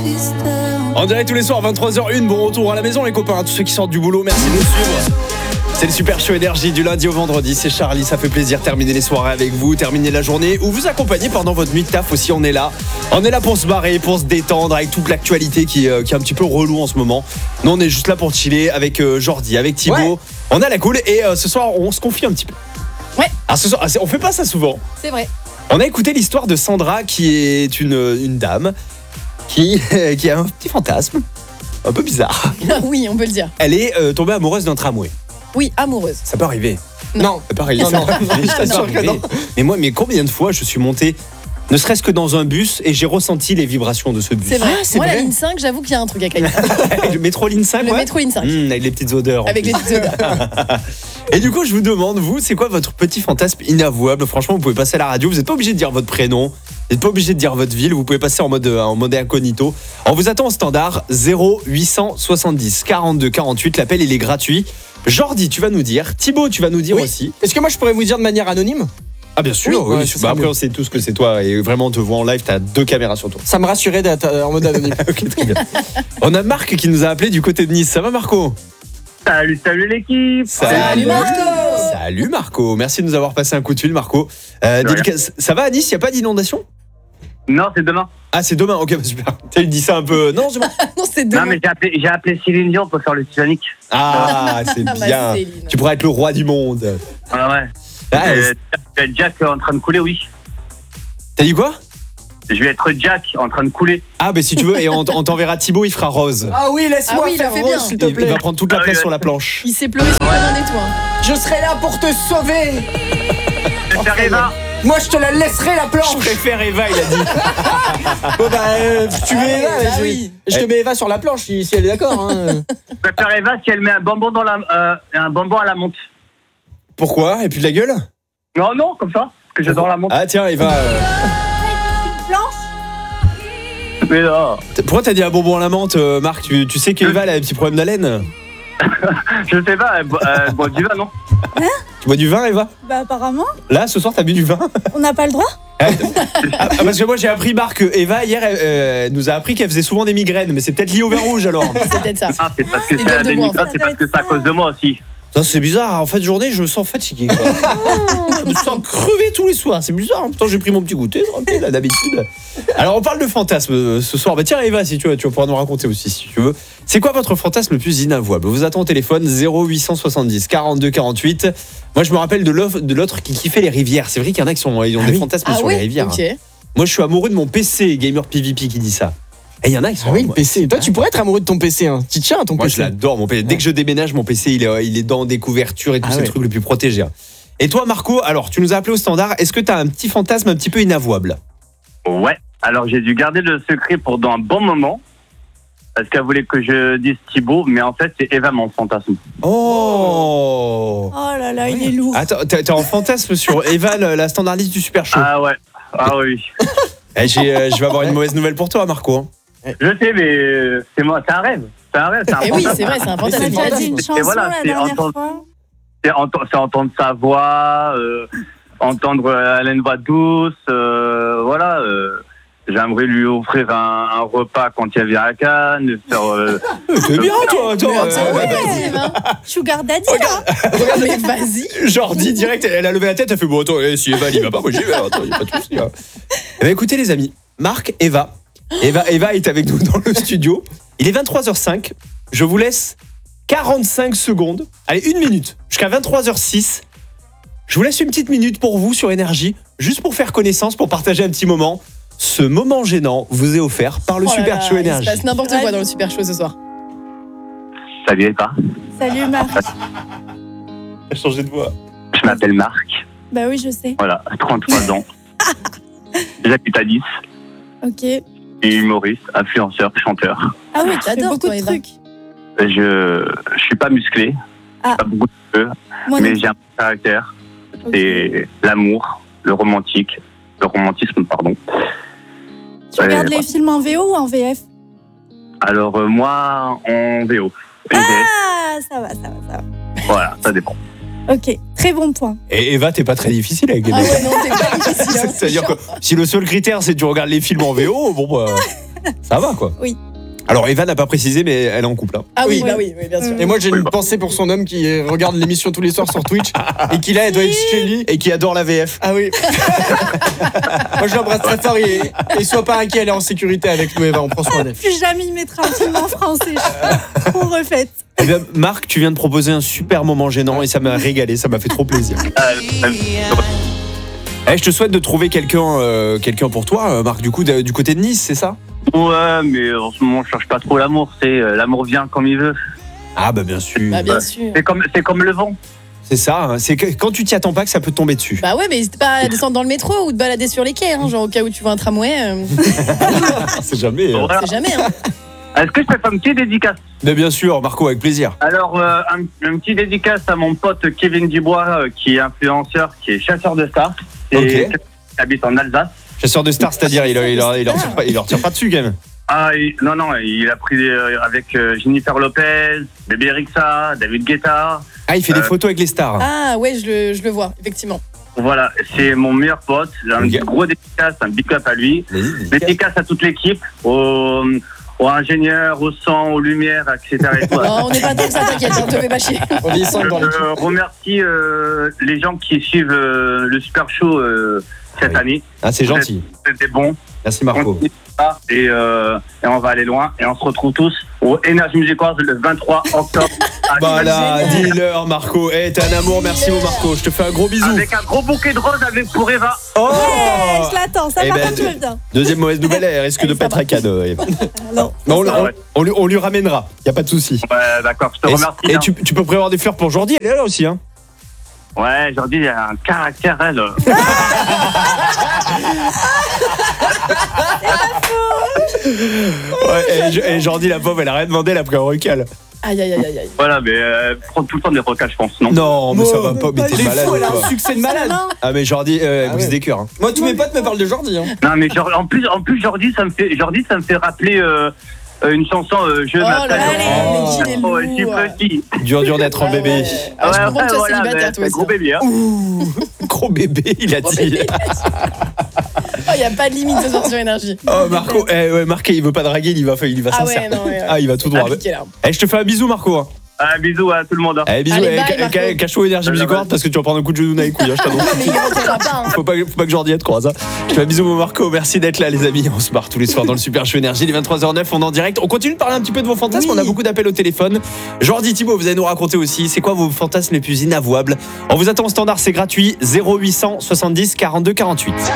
En direct tous les soirs, 23h01, bon retour à la maison les copains, tous ceux qui sortent du boulot, merci de nous suivre. C'est le Super Show Énergie du lundi au vendredi, c'est Charlie, ça fait plaisir de terminer les soirées avec vous, terminer la journée ou vous accompagner pendant votre nuit de taf aussi, on est là. On est là pour se barrer, pour se détendre avec toute l'actualité qui est un petit peu relou en ce moment. Nous on est juste là pour chiller avec Jordi, avec Thibaut, ouais. On a la cool et ce soir on se confie un petit peu. Ouais. Alors ce soir, on fait pas ça souvent. C'est vrai. On a écouté l'histoire de Sandra qui est une dame qui a un petit fantasme un peu bizarre. Oui, on peut le dire. Elle est tombée amoureuse d'un tramway. Oui, amoureuse. Ça peut arriver. Non. Ça peut arriver. Non. Je t'assure que non. Mais combien de fois je suis monté, ne serait-ce que dans un bus, et j'ai ressenti les vibrations de ce bus. C'est vrai. Moi, vrai. la ligne 5, j'avoue qu'il y a un truc à Caïn. Le métro ligne 5, Le métro ligne 5. Avec les petites odeurs. Avec les petites odeurs. Et du coup, je vous demande, vous, c'est quoi votre petit fantasme inavouable? Franchement, vous pouvez passer à la radio, vous n'êtes pas obligé de dire votre prénom, vous n'êtes pas obligé de dire votre ville, vous pouvez passer en mode incognito. On vous attend au standard 0870 42 48, l'appel il est gratuit. Jordi, tu vas nous dire, Thibaut, tu vas nous dire aussi. Est-ce que moi je pourrais vous dire de manière anonyme? Ah bien sûr, oui. Bah, après on sait tous que c'est toi et vraiment on te voit en live, t'as 2 caméras sur toi. Ça me rassurait d'être en mode anonyme. Ok, très bien. On a Marc qui nous a appelé du côté de Nice, ça va Marco? Salut l'équipe. Salut Marco. Salut Marco, merci de nous avoir passé un coup de fil Marco. Ça va à Nice, il n'y a pas d'inondation? Non, c'est demain. Ah c'est demain, ok bah, super. Tu dis ça un peu... Non, c'est bon. Non, c'est demain. Non, mais j'ai appelé Céline Dion pour faire le Titanic. Ah c'est bien. Céline. Tu pourrais être le roi du monde. Ah ouais. Jack en train de couler, oui. T'as dit quoi? Je vais être Jack en train de couler. Ah bah si tu veux, et on t'enverra Thibaut, il fera Rose. Ah oui, laisse-moi il faire le fait Rose, bien. s'il te Il plaît. va prendre toute la place sur la planche. Il s'est pleuré sur la main des toits. Je serai là pour te sauver. Je vais faire Eva. Moi je te la laisserai la Je planche. préfère Eva, il a dit. Bon bah tu mets Eva, Ah oui. je te mets Eva sur la planche si elle est d'accord. Hein. Je vais faire Eva si elle met un bonbon un bonbon à la menthe. Pourquoi? Et puis de la gueule? Non, comme ça. Parce que j'adore la menthe. Ah tiens, Eva. Mais non. Pourquoi t'as dit un bonbon à la menthe, Marc? Tu sais qu'Eva elle a un petit problème d'haleine? Je sais pas, elle boit du vin, non? Tu bois du vin, Eva? Bah apparemment, Là, ce soir, t'as bu du vin? on n'a pas le droit. Parce que moi, j'ai appris, Marc, que Eva, hier, elle nous a appris qu'elle faisait souvent des migraines. Mais c'est peut-être lié au vin rouge, alors. C'est peut-être ça. Ah, c'est parce que Ils doivent c'est de moi, en c'est parce que c'est à cause de moi aussi. Ça, c'est bizarre. En fin de journée, je me sens fatigué. Quoi. Je me sens crevé tous les soirs. C'est bizarre. Pourtant, j'ai pris mon petit goûter, tranquille, là, d'habitude. Alors, on parle de fantasme ce soir. Bah, tiens, Eva, si tu vas pouvoir nous raconter aussi, si tu veux. C'est quoi votre fantasme le plus inavouable? Vous attend au téléphone 0870 42 48. Moi, je me rappelle de l'autre qui kiffait les rivières. C'est vrai qu'il y en a qui ont des fantasmes sur les rivières. Ok. Moi, je suis amoureux de mon PC, Gamer PvP, qui dit ça. Et il y en a qui sont. Ah oui, le PC. Toi tu pourrais être amoureux de ton PC. Hein. Tu tiens à ton Moi, PC. je l'adore, mon PC. Dès que je déménage, mon PC, il est dans des couvertures et tous ces trucs les plus protégés. Et toi, Marco, alors, tu nous as appelé au standard. Est-ce que tu as un petit fantasme un petit peu inavouable? Ouais. Alors j'ai dû garder le secret pendant un bon moment. Parce qu'elle voulait que je dise Thibaut, mais en fait c'est Eva mon fantasme. Oh Oh là là, il est lourd. Attends, t'es en fantasme sur Eva, la standardiste du Super Show. Ah ouais. Ah oui. Je vais avoir une mauvaise nouvelle pour toi, Marco. Hein. Je sais, mais c'est un rêve. C'est un rêve. C'est un Et oui, fantasme. c'est vrai, c'est un On a fantasme. déjà dit une chanson voilà, la c'est dernière entendre- fois. C'est entendre sa voix, entendre une voix douce, voilà. J'aimerais lui offrir un repas quand il vient à Cannes, faire. C'est bien, toi, toi. Ouais, vas-y, Eva. Sugar Daddy là. Mais vas-y. Jordi, direct, elle a levé la tête, elle fait bon, attends, si Eva, il va pas, moi j'y vais, attends, y a pas de souci. Hein. Eh ben, écoutez, les amis, Marc, Eva est avec nous dans le studio. Il est 23h05. Je vous laisse 45 secondes. Allez, 1 minute. Jusqu'à 23h06. Je vous laisse une petite minute pour vous sur Énergie, juste pour faire connaissance, pour partager un petit moment. Ce moment gênant vous est offert par le Oh là Super là, Show il Énergie. se passe n'importe quoi dans le Super Show ce soir. Salut Eva. Salut Marc. Elle a changé de voix. Je m'appelle Marc. Bah oui, je sais. Voilà, 33 ans. J'habite à Nice. Ok. Et humoriste, influenceur, chanteur. Ah oui, tu fais T'adores, beaucoup toi, de Eva. trucs. Je suis pas musclé, Ah. pas beaucoup de cheveux, Moi non mais j'ai un caractère. plus. C'est l'amour, le romantisme, pardon. Tu regardes les films en VO ou en VF? Alors moi, en VO. Et Ah, ça va. voilà, ça dépend. Ok, très bon point. Et Eva, t'es pas très difficile avec les Ah mecs. ouais, non, c'est pas difficile. Hein. C'est-à-dire que si le seul critère c'est que tu regardes les films en VO, bon bah. Ça va quoi. Oui. Alors Eva n'a pas précisé, mais elle est en couple. Hein. Ah oui, Oui. bah oui, bien sûr. Et moi, j'ai une pensée pour son homme qui regarde l'émission tous les soirs sur Twitch et qui là, elle doit être chez lui. Et qui adore la VF. Ah oui. Moi, je l'embrasse très fort et sois pas inquiet, elle est en sécurité avec nous, Eva, on prend soin d'elle. Plus jamais il mettra un film en français. Je suis trop refaite. Eh bien, Marc, tu viens de proposer un super moment gênant et ça m'a régalé, ça m'a fait trop plaisir. Je te souhaite de trouver quelqu'un pour toi, Marc, du coup, du côté de Nice, c'est ça? Ouais, mais en ce moment, je cherche pas trop l'amour. L'amour vient comme il veut. Ah bah bien sûr. Bah bien sûr. C'est comme le vent. C'est ça, hein. C'est que quand tu t'y attends pas que ça peut te tomber dessus. Bah ouais, mais n'hésite pas à descendre dans le métro ou te balader sur les quais, hein, genre au cas où tu vois un tramway. C'est jamais. Voilà. C'est jamais, hein. Est-ce que je peux faire une petite dédicace? Mais bien sûr, Marco, avec plaisir. Alors, un petit dédicace à mon pote Kevin Dubois, qui est influenceur, qui est chasseur de stars. Et Ok. qui habite en Alsace. Chasseur de stars, c'est-à-dire il leur tire pas dessus quand même. Ah, non, il a pris avec Jennifer Lopez, Bébé Rexha, David Guetta. Ah, il fait des photos avec les stars. Ah ouais, je le vois, effectivement. Voilà, c'est mon meilleur pote. J'ai un Ok. gros dédicace, un big up à lui. Vas-y. Dédicace à toute l'équipe, aux ingénieurs, au son, aux lumières, etc. Et tout. Non, on n'est pas tant que ça, t'inquiète, on te fait pas chier. On vit ensemble dans l'équipe. Je remercie les gens qui suivent le Super Show cette Oui. année. Ah, c'est gentil. C'était bon. Merci Marco. Continue ça, et on va aller loin. Et on se retrouve tous au Energy Music Awards le 23 octobre. Voilà, Génial. dis-leur Marco. T'es un amour, merci mon Marco. Je te fais un gros bisou. Avec un gros bouquet de roses pour Eva. Oh Ouais, je l'attends. Ça Eh par ben, contre, je veux bien. Deuxième mauvaise nouvelle, elle risque de Ça pas être va. un cadeau. Eva. Non. Mais Ouais. on lui ramènera, y a pas de souci. Ouais, d'accord, je te Et, remercie. et hein. tu peux prévoir des fleurs pour Jordi, elle est là aussi. Hein. Ouais, Jordi, il a un caractère, elle. Ouais, et Jordi, la pauvre, elle a rien demandé, elle a pris un recal. Aïe, aïe, aïe, aïe, aïe. Voilà, mais prends tout le temps des recals, je pense, non? Non, mais ça va pas, mais Elle t'es est malade. fou, elle a toi. un succès de malade. Non. Ah, mais Jordi, elle Ah brise ouais. des cœurs. Hein. Moi, tous mes potes me parlent de Jordi. Hein. Non, mais en plus, Jordi, ça me fait rappeler une chanson Je Oh là m'appelle. là, mais qu'il est Oh, je suis lourd. petit. Dur d'être un bébé. Ah, je comprends que tu sois voilà, célibataire, mais toi c'est aussi. gros bébé, hein. Gros bébé, il a dit. Oh, il n'y a pas de limite ce soir sur énergie. Oh, Marco, ouais, Marc, il veut pas draguer, il va Ah sincère. ouais, non, ouais. Ah, il va tout droit. Appliqué, là. Je te fais un bisou, Marco. Hein. Bisous à tout le monde. Hein. Bisous, Allez, bye, Marco. cache-toi Energy Music Awards parce que tu vas prendre un coup de genou dans les couilles. Hein, je t'annonce. Mais il rentrera pas, hein. Faut pas que Jordi te croise. Hein. Je fais un bisou, mon Marco. Merci d'être là, les amis. On se marre tous les soirs dans le Super Show Énergie. Les 23h09, on est en direct. On continue de parler un petit peu de vos fantasmes. Oui. On a beaucoup d'appels au téléphone. Jordi, Thibaut, vous allez nous raconter aussi. C'est quoi vos fantasmes les plus inavouables? On vous attend au standard, c'est gratuit. 0800 70 42 48.